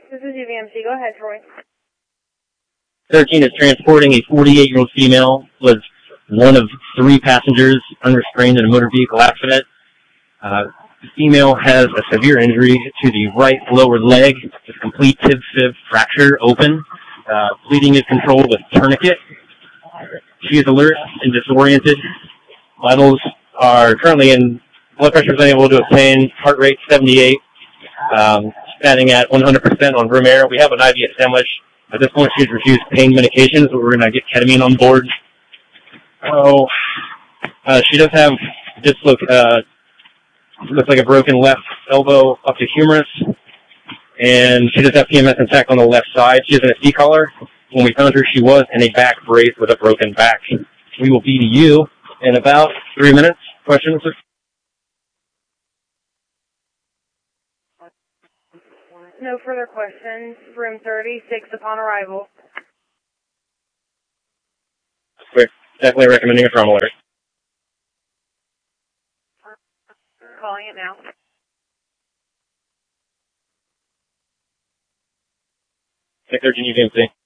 This is UVMC. Go ahead, Troy. 13 is transporting a 48-year-old female, was one of 3 passengers unrestrained in a motor vehicle accident. The female has a severe injury to the right lower leg, with complete tib-fib fracture open. Bleeding is controlled with tourniquet. She is alert and disoriented. Vitals are currently in, blood pressure is unable to obtain, heart rate 78, standing at 100% on room air. We have an IV established. At this point, she's refused pain medications, but we're going to get ketamine on board. So, she does have looks like a broken left elbow up to humerus, and she does have PMS intact on the left side. She is in a C-collar. When we found her, she was in a back brace with a broken back. We will be to you in about 3 minutes. Questions? No further questions. Room 36 upon arrival. We're definitely recommending a trauma alert. Calling it now. Take 13 UVMC.